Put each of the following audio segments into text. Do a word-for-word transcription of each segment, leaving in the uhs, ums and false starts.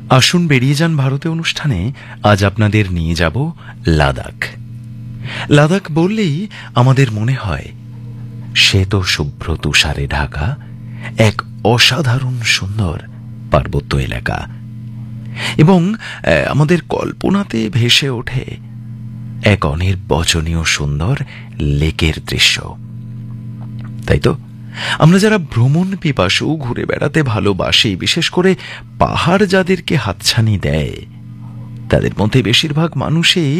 আসুন বেরিয়ে যান ভারতে অনুষ্ঠানে আজ আপনাদের নিয়ে যাব লাদাখ। লাদাখ বললেই আমাদের মনে হয় শ্বেত শুভ্র তুষারে ঢাকা এক অসাধারণ সুন্দর পার্বত্য এলাকা, এবং আমাদের কল্পনাতে ভেসে ওঠে এক অনির্বচনীয় সুন্দর লেকের দৃশ্য। তাই তো আমরা যারা ভ্রমণ পিপাসু, ঘুরে বেড়াতে ভালোবাসি, বিশেষ করে পাহাড় যাদেরকে হাতছানি দেয়, তাদের মধ্যে বেশিরভাগ মানুষই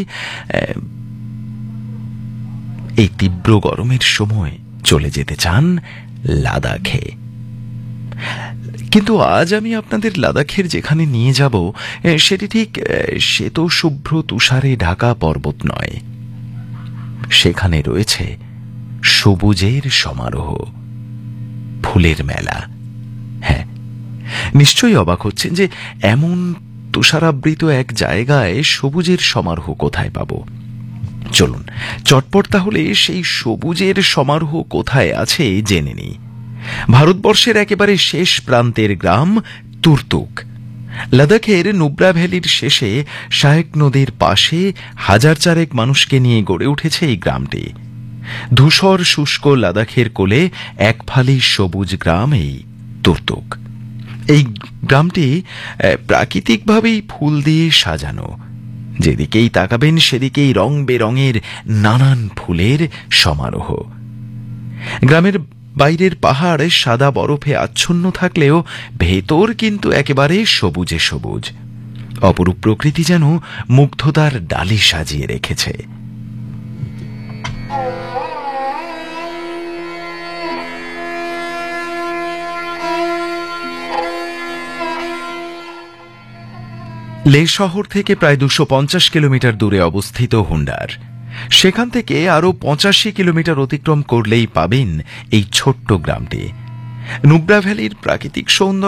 এই তীব্র গরমের সময় চলে যেতে চান লাদাখে। কিন্তু আজ আমি আপনাদের লাদাখের যেখানে নিয়ে যাব সেটি ঠিক শ্বেত শুভ্র তুষারে ঢাকা পর্বত নয়, সেখানে রয়েছে সবুজের সমারোহ, ফুলের মেলা। হ্যাঁ, নিশ্চয়ই অবাক হচ্ছেন যে এমন তুষারাবৃত এক জায়গায় সবুজের সমারোহ কোথায় পাব। চলুন চটপট তাহলে সেই সবুজের সমারোহ কোথায় আছে জেনে নিই। ভারতবর্ষের একেবারে শেষ প্রান্তের গ্রাম তুর্তুক। লাদাখের নুব্রা ভ্যালির শেষে শায়েক নদীর পাশে হাজার চারেক মানুষকে নিয়ে গড়ে উঠেছে এই গ্রামটি। ধূসর শুষ্ক লাদাখের কোলে এক ফালি সবুজ গ্রাম এই তুর্তুক। এই গ্রামটি প্রাকৃতিকভাবেই ফুল দিয়ে সাজানো, যেদিকেই তাকাবেন সেদিকেই রং বেরঙের নানান ফুলের সমারোহ। গ্রামের বাইরের পাহাড় সাদা বরফে আচ্ছন্ন থাকলেও ভেতর কিন্তু একেবারে সবুজে সবুজ। অপরূপ প্রকৃতি যেন মুগ্ধতার ডালি সাজিয়ে রেখেছে। লে শহর থেকে প্রায় দুশো পঞ্চাশ কিলোমিটার দূরে অবস্থিত হুন্ডার। সেখান থেকে আরো পঁচাশি কিলোমিটার অতিক্রম করলেই পাবেন এই ছোট্ট গ্রামটি। নুব্রা ভ্যালির প্রাকৃতিক সৌন্দর্য